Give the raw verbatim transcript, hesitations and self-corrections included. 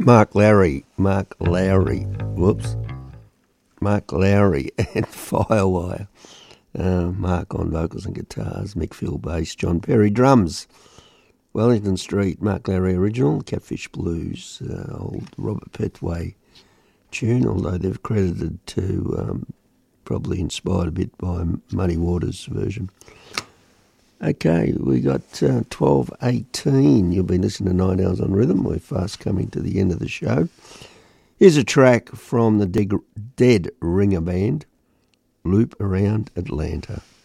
Mark Lowry, Mark Lowry, whoops, Mark Lowry and Firewire. Uh, Mark on vocals and guitars, Mick Phil bass, John Perry drums. Wellington Street, Mark Lowry original, Catfish Blues, uh, old Robert Petway tune, although they've credited to, um, probably inspired a bit by Muddy Waters' version. Okay, we got uh, twelve eighteen. You've been listening to Nine Hours on Rhythm. We're fast coming to the end of the show. Here's a track from the Dead, Dead Ringer Band, Loop Around Atlanta.